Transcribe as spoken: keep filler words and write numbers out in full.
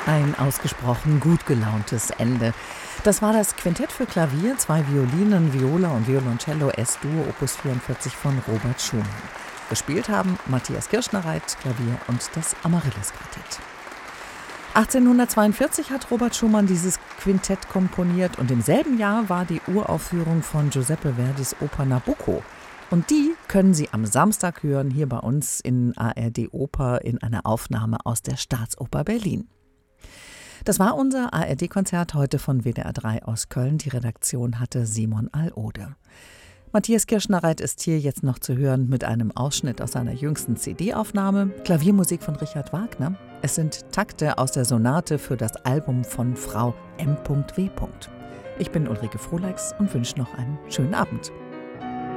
Ein ausgesprochen gut gelauntes Ende. Das war das Quintett für Klavier, zwei Violinen, Viola und Violoncello S-Dur Opus vierundvierzig von Robert Schumann. Gespielt haben Matthias Kirschner-Reit, Klavier und das Amaryllis-Quartett. achtzehnhundertzweiundvierzig hat Robert Schumann dieses Quintett komponiert und im selben Jahr war die Uraufführung von Giuseppe Verdis Oper Nabucco. Und die können Sie am Samstag hören, hier bei uns in A R D Oper in einer Aufnahme aus der Staatsoper Berlin. Das war unser A R D-Konzert heute von W D R drei aus Köln. Die Redaktion hatte Simon Alode. Matthias Kirschner-Reit ist hier jetzt noch zu hören mit einem Ausschnitt aus seiner jüngsten C D-Aufnahme. Klaviermusik von Richard Wagner. Es sind Takte aus der Sonate für das Album von Frau M W. Ich bin Ulrike Frohleix und wünsche noch einen schönen Abend.